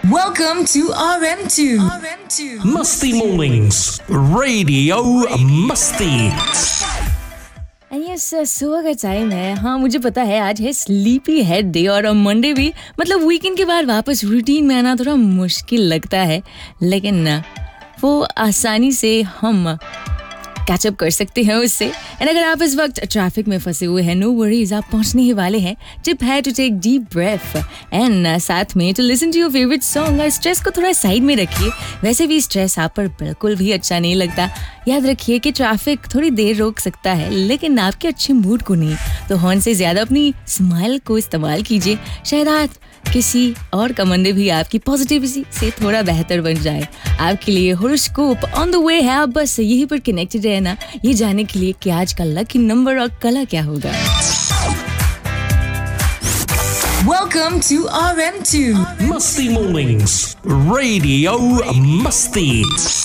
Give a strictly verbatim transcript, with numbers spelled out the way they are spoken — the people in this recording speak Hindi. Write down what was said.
Welcome to R M two. R M two. Musty Mornings, Radio Musty. Yes सुबह का टाइम है. हाँ मुझे पता है आज है स्लीपी हेड डे और मंडे भी, मतलब वीकेंड के बाद वापस रूटीन में आना थोड़ा मुश्किल लगता है, लेकिन वो आसानी से हम कैचअप कर सकते हैं उससे. एंड अगर आप इस वक्त ट्रैफिक में फंसे हुए हैं, नो वरीज, आप पहुंचने ही वाले हैं. टिप है to take deep breath and साथ में to listen to your favourite song. Stress को थोड़ा साइड में रखिए. वैसे भी स्ट्रेस आप पर बिल्कुल भी अच्छा नहीं लगता. याद रखिए कि ट्रैफिक थोड़ी देर रोक सकता है, लेकिन आपके अच्छे मूड को नहीं. तो हॉर्न से ज्यादा अपनी स्माइल को इस्तेमाल कीजिए. शायद आज किसी और का मंडे भी आपकी पॉजिटिविटी से थोड़ा बेहतर बन जाए. आपके लिए हॉरोस्कोप ऑन द वे है. आप बस यहीं पर कनेक्टेड रहना ये जानने के लिए कि आज का लकी नंबर और कलर क्या होगा. Welcome to R M two. Musty Mornings, Radio Musty.